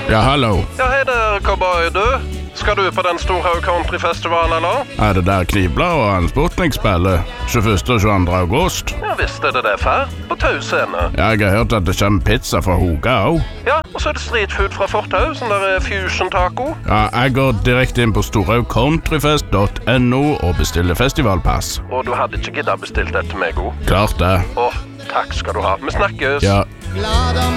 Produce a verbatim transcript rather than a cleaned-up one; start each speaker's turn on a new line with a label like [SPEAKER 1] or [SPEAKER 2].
[SPEAKER 1] Ja, hallo.
[SPEAKER 2] Ja, hej där, cowboy du. Ska du på den Storhaug Countryfestival, eller?
[SPEAKER 1] Er det der Knibla og han Sputnik spiller tjueførste og tjueandre august?
[SPEAKER 2] Ja, visst är det det, far. På Tausene.
[SPEAKER 1] Ja, jeg har hørt at det kommer pizza fra Hoga også.
[SPEAKER 2] Ja, og så er det street food fra Fortau, sånn der eh, fusion taco.
[SPEAKER 1] Ja, jeg går direkte inn på storhaug countryfest punktum no og bestiller festivalpass.
[SPEAKER 2] Og du hadde ikke giddet bestilt det til meg, god.
[SPEAKER 1] Klart det.
[SPEAKER 2] Åh, takk skal du ha. Vi snakkes.
[SPEAKER 1] Ja.
[SPEAKER 3] Glad om